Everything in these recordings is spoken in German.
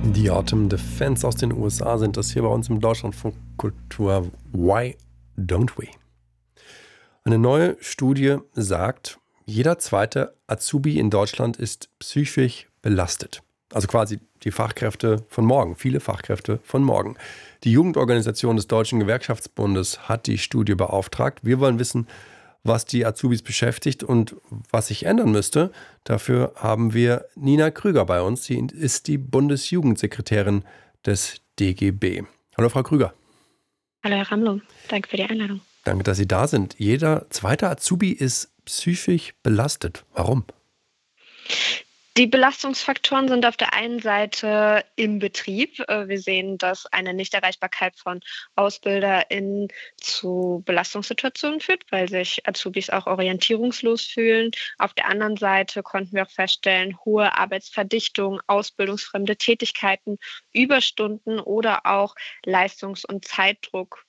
Die Autumn Defense aus den USA sind das hier bei uns im Deutschlandfunk Kultur. Why don't we? Eine neue Studie sagt, jeder zweite Azubi in Deutschland ist psychisch belastet. Also quasi die Fachkräfte von morgen, viele Fachkräfte von morgen. Die Jugendorganisation des Deutschen Gewerkschaftsbundes hat die Studie beauftragt. Wir wollen wissen, was die Azubis beschäftigt und was sich ändern müsste. Dafür haben wir Nina Krüger bei uns. Sie ist die Bundesjugendsekretärin des DGB. Hallo, Frau Krüger. Hallo, Herr Ramlow. Danke für die Einladung. Danke, dass Sie da sind. Jeder zweite Azubi ist psychisch belastet. Warum? Die Belastungsfaktoren sind auf der einen Seite im Betrieb. Wir sehen, dass eine Nichterreichbarkeit von AusbilderInnen zu Belastungssituationen führt, weil sich Azubis auch orientierungslos fühlen. Auf der anderen Seite konnten wir auch feststellen, hohe Arbeitsverdichtung, ausbildungsfremde Tätigkeiten, Überstunden oder auch Leistungs- und Zeitdruck,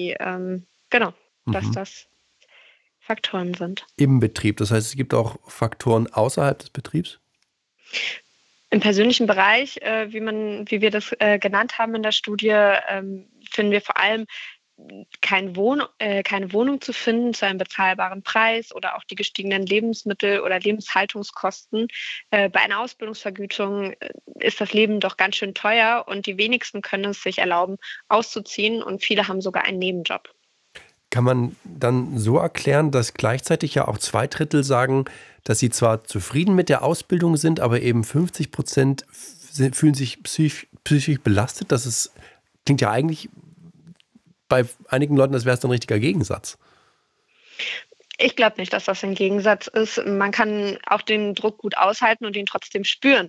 dass das Faktoren sind. Im Betrieb. Das heißt, es gibt auch Faktoren außerhalb des Betriebs? Im persönlichen Bereich, wie wir das genannt haben in der Studie, finden wir vor allem keine Wohnung zu finden zu einem bezahlbaren Preis oder auch die gestiegenen Lebensmittel- oder Lebenshaltungskosten. Bei einer Ausbildungsvergütung ist das Leben doch ganz schön teuer und die wenigsten können es sich erlauben, auszuziehen und viele haben sogar einen Nebenjob. Kann man dann so erklären, dass gleichzeitig ja auch 2/3 sagen, dass sie zwar zufrieden mit der Ausbildung sind, aber eben 50% fühlen sich psychisch belastet? Klingt ja eigentlich bei einigen Leuten, als wäre es ein richtiger Gegensatz. Ich glaube nicht, dass das ein Gegensatz ist. Man kann auch den Druck gut aushalten und ihn trotzdem spüren.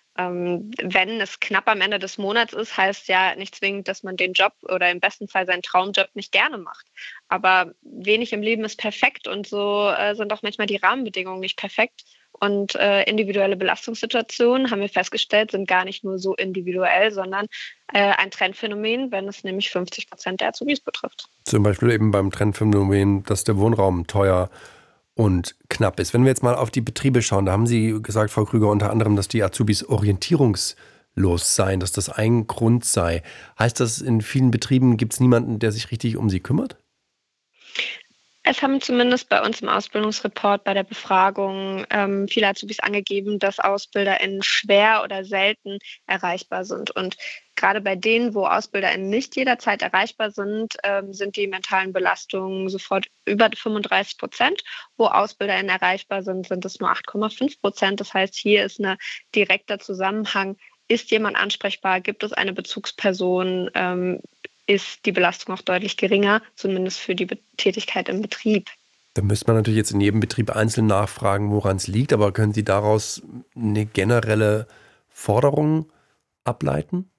Wenn es knapp am Ende des Monats ist, heißt ja nicht zwingend, dass man den Job oder im besten Fall seinen Traumjob nicht gerne macht. Aber wenig im Leben ist perfekt und so sind auch manchmal die Rahmenbedingungen nicht perfekt. Und individuelle Belastungssituationen, haben wir festgestellt, sind gar nicht nur so individuell, sondern ein Trendphänomen, wenn es nämlich 50% der Azubis betrifft. Zum Beispiel eben beim Trendphänomen, dass der Wohnraum teuer und knapp ist. Wenn wir jetzt mal auf die Betriebe schauen, da haben Sie gesagt, Frau Krüger, unter anderem, dass die Azubis orientierungslos seien, dass das ein Grund sei. Heißt das, in vielen Betrieben gibt es niemanden, der sich richtig um sie kümmert? Es haben zumindest bei uns im Ausbildungsreport bei der Befragung viele Azubis angegeben, dass AusbilderInnen schwer oder selten erreichbar sind. Und gerade bei denen, wo AusbilderInnen nicht jederzeit erreichbar sind, sind die mentalen Belastungen sofort über 35%. Wo AusbilderInnen erreichbar sind, sind es nur 8,5%. Das heißt, hier ist ein direkter Zusammenhang. Ist jemand ansprechbar? Gibt es eine Bezugsperson? Ist die Belastung auch deutlich geringer, zumindest für die Tätigkeit im Betrieb. Da müsste man natürlich jetzt in jedem Betrieb einzeln nachfragen, woran es liegt, aber können Sie daraus eine generelle Forderung ableiten?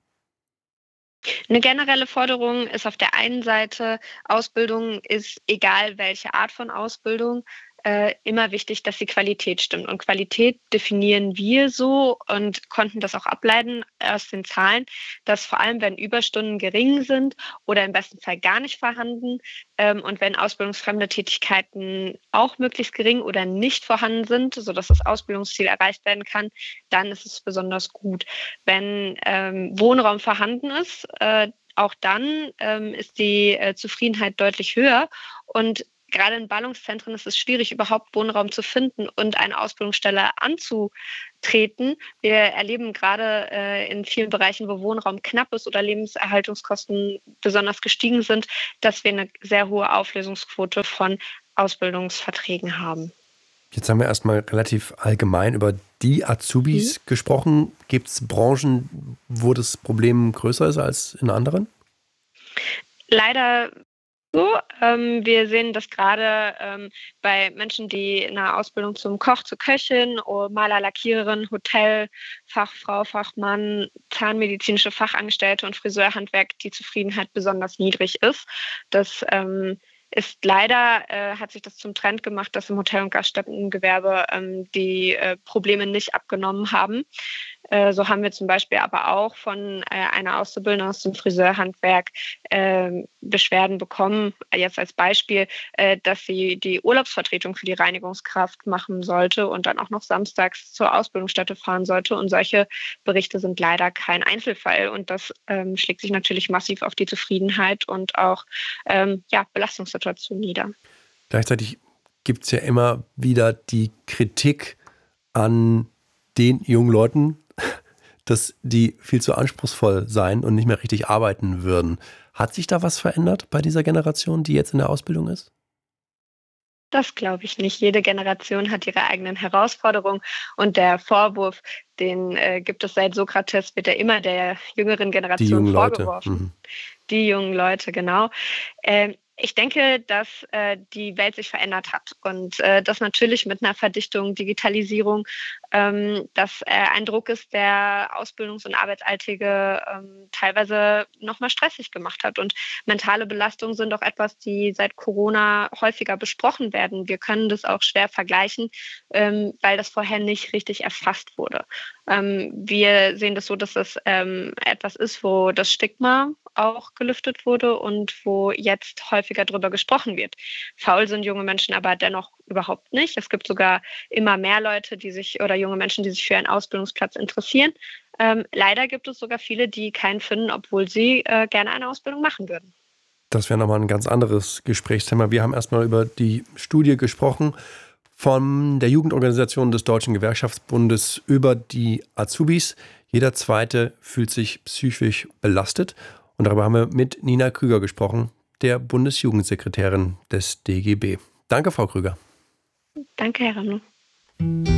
Eine generelle Forderung ist auf der einen Seite, Ausbildung ist, egal welche Art von Ausbildung, immer wichtig, dass die Qualität stimmt. Und Qualität definieren wir so und konnten das auch ableiten aus den Zahlen, dass vor allem, wenn Überstunden gering sind oder im besten Fall gar nicht vorhanden und wenn ausbildungsfremde Tätigkeiten auch möglichst gering oder nicht vorhanden sind, sodass das Ausbildungsziel erreicht werden kann, dann ist es besonders gut. Wenn Wohnraum vorhanden ist, auch dann ist die Zufriedenheit deutlich höher. Und gerade in Ballungszentren ist es schwierig, überhaupt Wohnraum zu finden und eine Ausbildungsstelle anzutreten. Wir erleben gerade in vielen Bereichen, wo Wohnraum knapp ist oder Lebenserhaltungskosten besonders gestiegen sind, dass wir eine sehr hohe Auflösungsquote von Ausbildungsverträgen haben. Jetzt haben wir erstmal relativ allgemein über die Azubis gesprochen. Gibt es Branchen, wo das Problem größer ist als in anderen? Leider so. Wir sehen das gerade bei Menschen, die in einer Ausbildung zum Koch, zur Köchin, Maler, Lackiererin, Hotelfachfrau, Fachmann, zahnmedizinische Fachangestellte und Friseurhandwerk die Zufriedenheit besonders niedrig ist. Das ist leider, hat sich das zum Trend gemacht, dass im Hotel- und Gaststättengewerbe die Probleme nicht abgenommen haben. So haben wir zum Beispiel aber auch von einer Auszubildenden aus dem Friseurhandwerk Beschwerden bekommen, jetzt als Beispiel, dass sie die Urlaubsvertretung für die Reinigungskraft machen sollte und dann auch noch samstags zur Ausbildungsstätte fahren sollte. Und solche Berichte sind leider kein Einzelfall. Und das schlägt sich natürlich massiv auf die Zufriedenheit und auch Belastungssituation nieder. Gleichzeitig gibt es ja immer wieder die Kritik an den jungen Leuten, dass die viel zu anspruchsvoll seien und nicht mehr richtig arbeiten würden. Hat sich da was verändert bei dieser Generation, die jetzt in der Ausbildung ist? Das glaube ich nicht. Jede Generation hat ihre eigenen Herausforderungen und der Vorwurf, den gibt es seit Sokrates, wird ja immer der jüngeren Die Generation jungen Leute. vorgeworfen. Die jungen Leute, genau. Ich denke, dass die Welt sich verändert hat und das natürlich mit einer Verdichtung, Digitalisierung, dass ein Druck ist, der Ausbildungs- und Arbeitsalltäge teilweise nochmal stressig gemacht hat. Und mentale Belastungen sind auch etwas, die seit Corona häufiger besprochen werden. Wir können das auch schwer vergleichen, weil das vorher nicht richtig erfasst wurde. Wir sehen das so, dass das etwas ist, wo das Stigma auch gelüftet wurde und wo jetzt häufiger darüber gesprochen wird. Faul sind junge Menschen aber dennoch überhaupt nicht. Es gibt sogar immer mehr Leute, die sich oder junge Menschen, die sich für einen Ausbildungsplatz interessieren. Leider gibt es sogar viele, die keinen finden, obwohl sie gerne eine Ausbildung machen würden. Das wäre nochmal ein ganz anderes Gesprächsthema. Wir haben erstmal über die Studie gesprochen von der Jugendorganisation des Deutschen Gewerkschaftsbundes über die Azubis. Jeder Zweite fühlt sich psychisch belastet. Und darüber haben wir mit Nina Krüger gesprochen, der Bundesjugendsekretärin des DGB. Danke, Frau Krüger. Danke, Herr Ramno.